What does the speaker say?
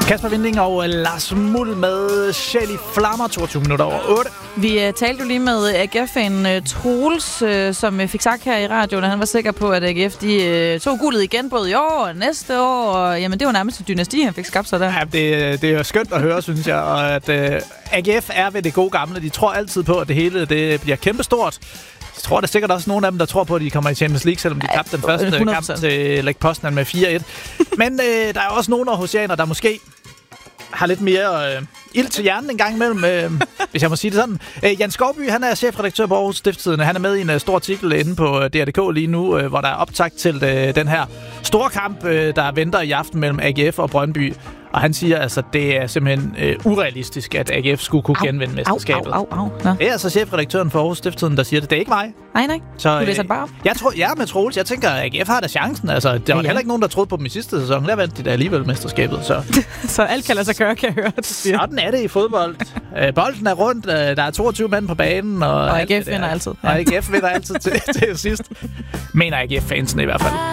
Kasper Winding og Lars Muhl med Sjæl i Flammer, 22 minutter over 8. Vi talte jo lige med AGF-fan Troels, som fik sagt her i radioen, at han var sikker på, at AGF tog guldet igen både i år og næste år. Og, jamen, det var nærmest et dynasti, han fik skabt sig der. Ja, det er skønt at høre, synes jeg. Og at AGF er ved det gode gamle. De tror altid på, at det hele det bliver kæmpestort. Jeg tror, der er sikkert også nogle af dem, der tror på, at de kommer i Champions League, selvom de tabte den første 100%. Kamp til Lech Poznan med 4-1. Men der er også nogle aarhusianer, der måske har lidt mere ild til hjernen en gang imellem, hvis jeg må sige det sådan. Jan Skovby, han er chefredaktør på Aarhus Stiftstidende. Han er med i en stor artikel inde på DRDK lige nu, hvor der er optakt til den her store kamp, der venter i aften mellem AGF og Brøndby. Og han siger altså, det er simpelthen urealistisk, at AGF skulle kunne genvinde mesterskabet. Det er altså chefredaktøren for Aarhus Stiftstidende, der siger det. Det er ikke mig. Nej. Så, du læser det bare op. Jeg tror, med Troels, jeg tænker, at AGF har da chancen. Altså, der var heller ikke nogen, der troede på dem i sidste sæson. Der vandt de da alligevel mesterskabet. Så alt kan lade sig gøre, kan jeg høre. Sådan er det i fodbold. Bolden er rundt, der er 22 mand på banen. Og AGF vinder altid. Og AGF vinder altid til sidst. Mener AGF-fansen i hvert fald.